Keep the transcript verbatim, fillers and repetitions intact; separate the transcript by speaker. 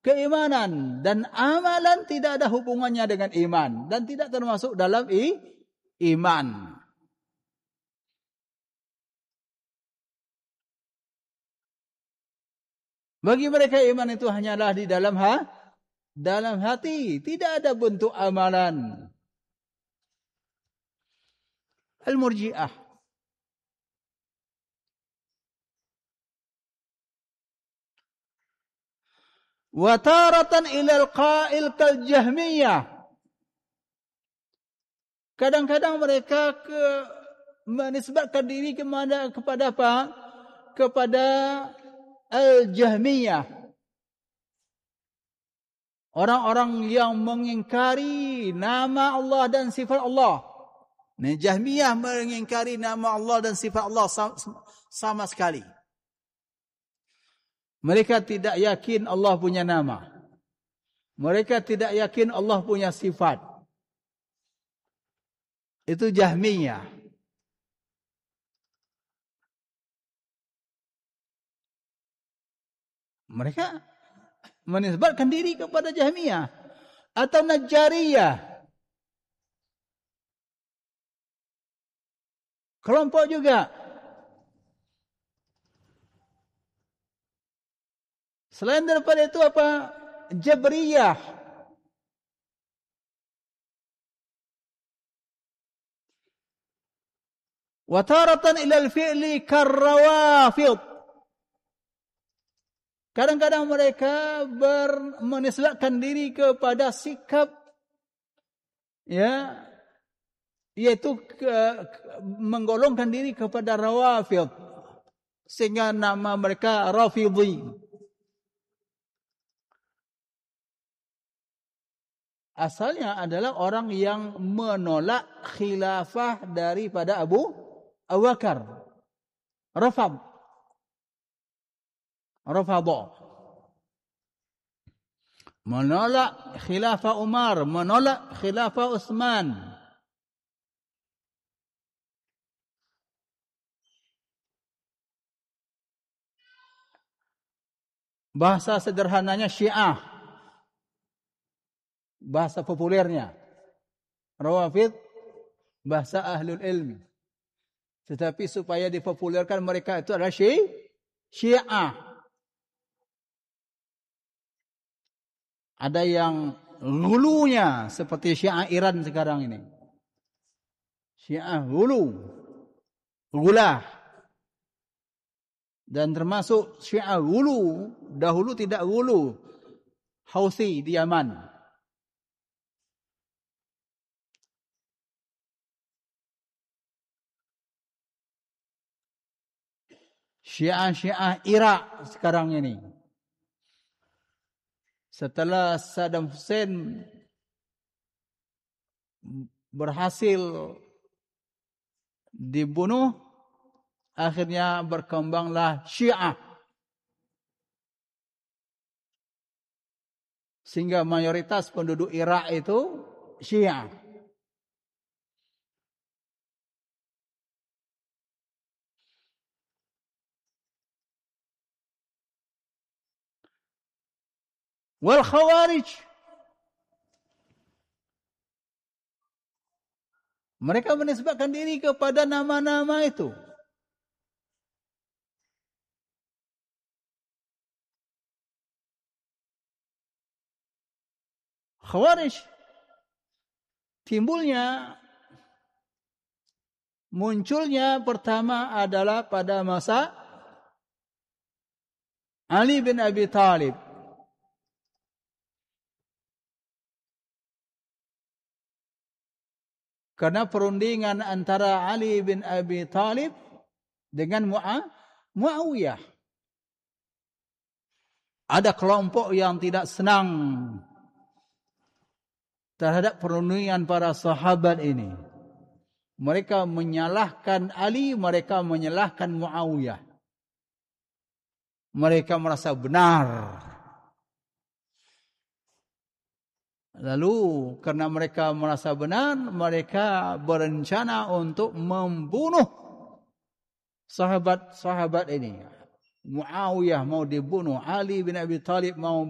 Speaker 1: keimanan, dan amalan tidak ada hubungannya dengan iman dan tidak termasuk dalam i, iman. Bagi mereka iman itu hanyalah di dalam ha, dalam hati, tidak ada bentuk amalan. Al-Murji'ah. Wa taratan ila al-qa'il kal Jahmiyah. Kadang-kadang mereka ke menisbatkan diri kepada kepada apa? Kepada Al-Jahmiyah. Orang-orang yang mengingkari nama Allah dan sifat Allah. Nah, Jahmiyah mengingkari nama Allah dan sifat Allah sama, sama sekali. Mereka tidak yakin Allah punya nama. Mereka tidak yakin Allah punya sifat. Itu Jahmiyah. Mereka menisbatkan diri kepada Jahmiyah atau Najjariyah. Kelompok juga. Selain daripada itu apa? Jabriyah. Wa taratan ila al-fi'li karrawafid. Kadang-kadang mereka ber, menisbatkan diri kepada sikap, ya, yaitu ke, menggolongkan diri kepada Rawafid, sehingga nama mereka Rafidhi. Asalnya adalah orang yang menolak khilafah daripada Abu Abu Bakar. Rafad. Rafadha. Menolak khilafah Umar, menolak khilafah Utsman. Bahasa sederhananya Syiah. Bahasa populernya Rawafid, bahasa ahlul ilmi. Tetapi supaya dipopulerkan mereka itu adalah Syiah. Ada yang hulunya seperti Syiah Iran sekarang ini. Syiah hulu, gulah. Dan termasuk Syiah hulu, dahulu tidak hulu, Houthi di Yaman. Syiah-Syiah Irak sekarang ini. Setelah Saddam Hussein berhasil dibunuh, akhirnya berkembanglah Syiah. Sehingga mayoritas penduduk Irak itu Syiah. Wal Khawarij. Mereka menisbatkan diri kepada nama-nama itu. Khawarij timbulnya, munculnya pertama adalah pada masa Ali bin Abi Thalib. Karena perundingan antara Ali bin Abi Thalib dengan Muawiyah. Ada kelompok yang tidak senang terhadap perundingan para sahabat ini. Mereka menyalahkan Ali, mereka menyalahkan Muawiyah. Mereka merasa benar. Lalu karena mereka merasa benar, mereka berencana untuk membunuh sahabat-sahabat ini. Muawiyah mau dibunuh, Ali bin Abi Thalib mau